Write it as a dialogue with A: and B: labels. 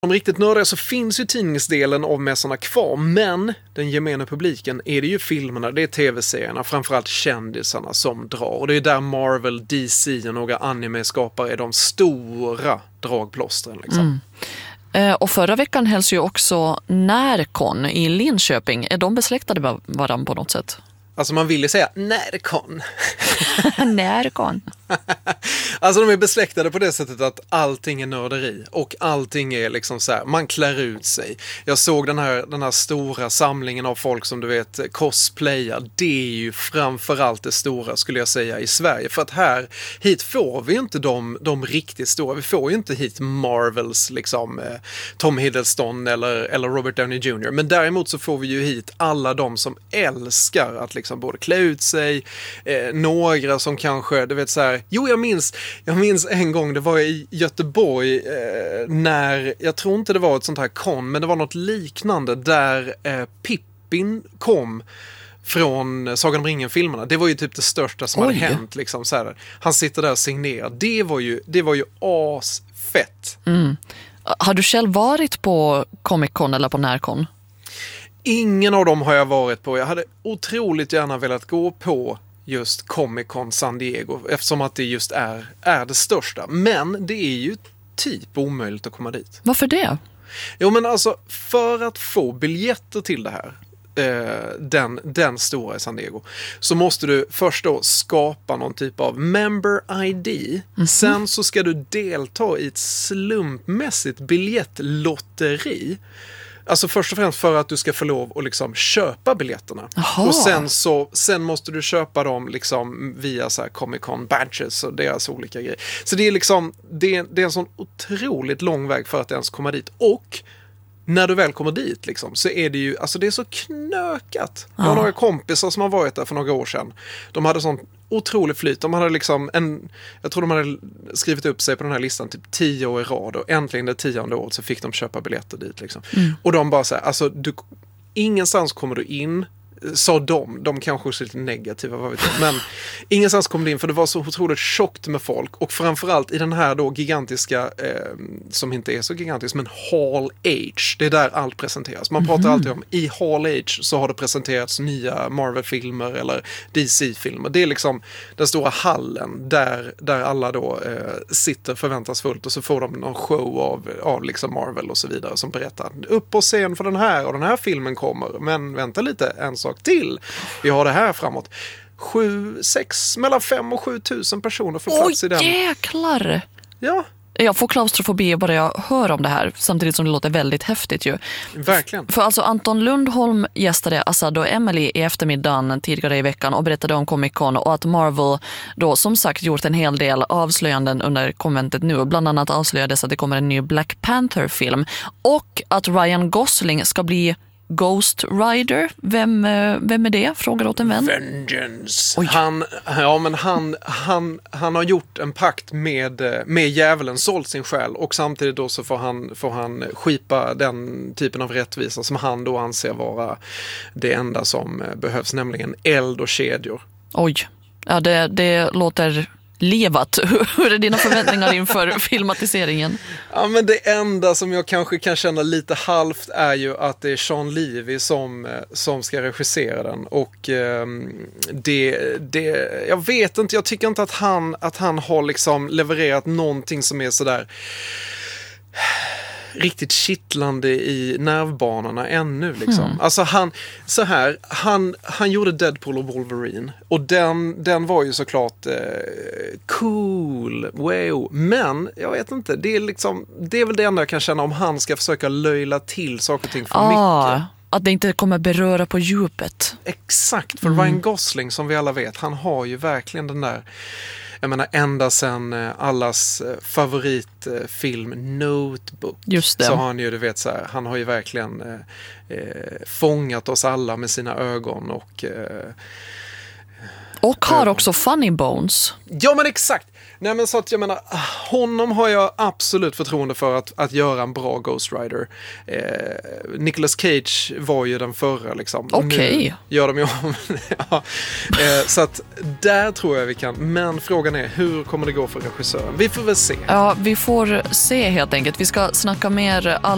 A: Om riktigt nördiga så finns ju tidningsdelen av mässorna kvar, men den gemene publiken är det ju filmerna, det är tv-serierna, framförallt kändisarna som drar. Och det är där Marvel, DC och några anime-skapare är de stora dragplåstren liksom.
B: Och förra veckan hälls ju också Närcon i Linköping. Är de besläktade med varandra på något sätt?
A: Alltså man vill ju säga Närcon.
B: Närcon.
A: Alltså de är besläktade på det sättet att allting är nörderi och allting är liksom så här, man klär ut sig. Jag såg den här stora samlingen av folk som du vet cosplayar. Det är ju framförallt det stora skulle jag säga i Sverige. För att hit får vi inte de riktigt stora. Vi får ju inte hit Marvels liksom Tom Hiddleston eller Robert Downey Jr. Men däremot så får vi ju hit alla de som älskar att liksom både klä ut sig, några som kanske, du vet så här, jag minns en gång, det var i Göteborg när, jag tror inte det var ett sånt här kon, men det var något liknande där Pippin kom från Sagan om ringen-filmerna. Det var ju typ det största som hade hänt liksom så här. Han sitter där och signerar. Det var ju asfett.
B: Har du själv varit på Comic-Con eller på Närcon?
A: Ingen av dem har jag varit på. Jag hade otroligt gärna velat gå på just Comic-Con San Diego eftersom att det just är det största. Men det är ju typ omöjligt att komma dit.
B: Varför det?
A: Jo men alltså för att få biljetter till det här den stora i San Diego så måste du först då skapa någon typ av member ID. Sen så ska du delta i ett slumpmässigt biljettlotteri. Alltså först och främst för att du ska få lov att liksom köpa biljetterna. Aha. Och sen måste du köpa dem liksom via så här Comic-Con badges och deras olika grejer. Så det är liksom det är en sån otroligt lång väg för att ens komma dit. Och när du väl kommer dit liksom, så är det ju, alltså det är så knökat. Jag har några kompisar som har varit där för några år sedan. De hade sån otroligt flyt. De hade liksom jag tror de hade skrivit upp sig på den här listan typ 10 år i rad och äntligen det 10:e året så fick de köpa biljetter dit liksom. Och de bara så här, alltså ingenstans kommer du in, sa de kanske också lite negativa, vad vet jag. Men ingenstans kom det in för det var så otroligt tjockt med folk och framförallt i den här då gigantiska som inte är så gigantisk men Hall H, det är där allt presenteras. Man pratar alltid om i Hall H så har det presenterats nya Marvel-filmer eller DC-filmer. Det är liksom den stora hallen där alla då sitter förväntansfullt och så får de någon show av liksom Marvel och så vidare som berättar upp på scen för den här filmen kommer, men vänta lite, en sak till. Vi har det här framåt. 6 mellan 5 och 7 tusen personer får plats i den.
B: Jäklar!
A: Ja.
B: Jag får klaustrofobi bara jag hör om det här, samtidigt som det låter väldigt häftigt ju.
A: Verkligen.
B: För alltså Anton Lundholm gästade Assad och Emily i eftermiddagen tidigare i veckan och berättade om Comic-Con och att Marvel då som sagt gjort en hel del avslöjanden under konventet nu. Bland annat avslöjades att det kommer en ny Black Panther-film och att Ryan Gosling ska bli Ghost Rider. Vem är det? Frågar åt en vän.
A: Vengeance. Han har gjort en pakt med djävulen, sålt sin själ och samtidigt då så får han skipa den typen av rättvisa som han då anser vara det enda som behövs, nämligen eld och kedjor.
B: Oj. Ja, det låter levat. Hur är dina förväntningar inför filmatiseringen?
A: Ja, men det enda som jag kanske kan känna lite halvt är ju att det är Sean Levy som ska regissera den och jag vet inte, jag tycker inte att han har liksom levererat någonting som är sådär riktigt kittlande i nervbanorna ännu liksom. Alltså han gjorde Deadpool och Wolverine och den var ju såklart cool, wow, men jag vet inte, det är väl det enda jag kan känna om han ska försöka löjla till saker och ting för mycket.
B: Att det inte kommer beröra på djupet.
A: Exakt, för Ryan Gosling som vi alla vet, han har ju verkligen den där, jag menar ända sedan allas favoritfilm Notebook. Just det. Så har han ju, du vet så här, han har ju verkligen fångat oss alla med sina ögon
B: och har också Funny Bones.
A: Ja men exakt. Nej men så att jag menar, honom har jag absolut förtroende för att göra en bra Ghost Rider. Nicolas Cage var ju den förra liksom.
B: Okej.
A: Gör de ju om. Ja. Så att där tror jag vi kan. Men frågan är, hur kommer det gå för regissören? Vi får väl se.
B: Ja, vi får se helt enkelt. Vi ska snacka mer